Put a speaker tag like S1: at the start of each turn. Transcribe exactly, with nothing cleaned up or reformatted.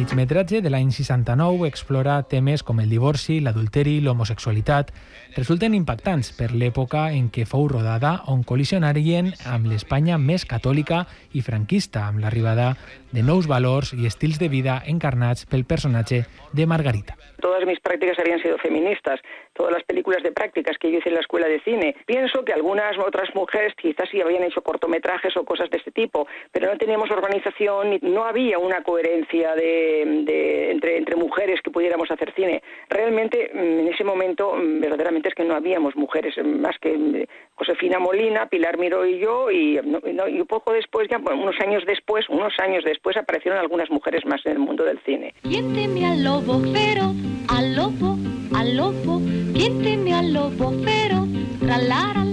S1: migmetratge de l'any seixanta-nou explora temes com el divorci, l'adulteri, l'homosexualitat. Resulten impactants per l'època en què fou rodada, on col·lisionarien amb l'Espanya més catòlica i franquista, amb l'arribada de nous valors i estils de vida encarnats pel personatge de Margarita.
S2: Todas mis prácticas habían sido feministas, todas las películas de prácticas que yo hice en la escuela de cine. Pienso que algunas otras mujeres quizás sí habían hecho cortometrajes o cosas de este tipo, pero no teníamos organización, ni no había una coherencia de, de, entre, entre mujeres que pudiéramos hacer cine. Realmente en ese momento verdaderamente es que no habíamos mujeres, más que Josefina Molina, Pilar Miró y yo, y, no, y poco después, ya bueno, unos años después, unos años después aparecieron algunas mujeres más en el mundo del cine.
S3: ¿Quién teme al lobo feroz? Al lobo, al lobo, ¿quién teme al lobo feroz? Tralara,